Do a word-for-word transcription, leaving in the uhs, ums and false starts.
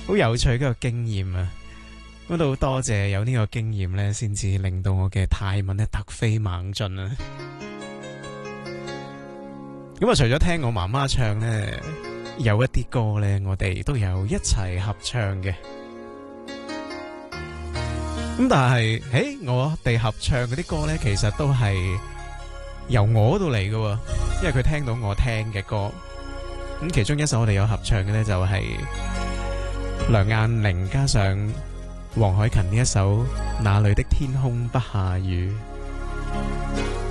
好有趣嘅一個經驗啊！咁都好多謝有呢個經驗咧，先至令到我嘅泰文咧突飛猛進啊！咁啊，除咗聽我媽媽唱咧，有一啲歌咧，我哋都有一齊合唱嘅。咁但係，誒，我哋合唱嗰啲歌咧，其實都係由我度嚟嘅，因為佢聽到我聽嘅歌。咁其中一首我哋有合唱嘅咧，就係梁雁玲加上黃凱芹呢一首《那裡的天空不下雨》。